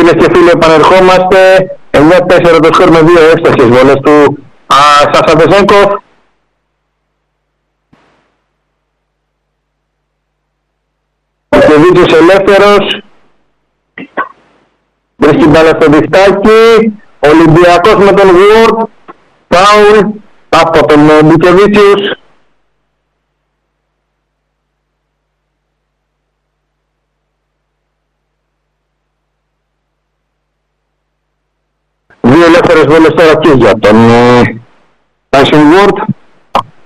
Φίλες και φίλοι, επανερχόμαστε 9-4 το σκορ με 2 εύστοχες βολές του Σασαντεσέγκοφ. Ο Κεβίτσιος ελεύθερος. Βρίσκει μπάλα στο διχτάκι. Ολυμπιακός με τον Γουόρτ. Φάουλ από τον Μπικεβίτσιους. Δύο ελεύθερες βόλες τώρα και για τον Tyson Ward.